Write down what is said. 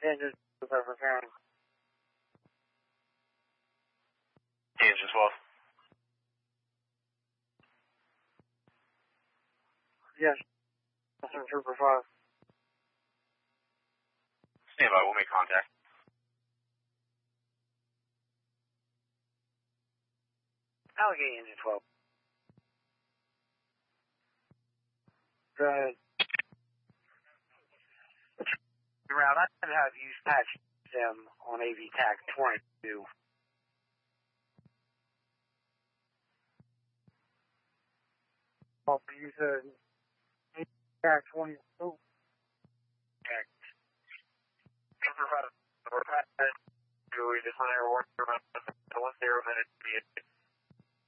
Engine 12. Engine 12. Yes. Trooper 5. Stand by, we'll make contact. Allegheny Engine 12. Go ahead. Route, I have used patch them on AV-TAC 22. Oh, you said AV-TAC 22? TAC. Trooper 5, we're patched. We just want to order about 10 minutes to be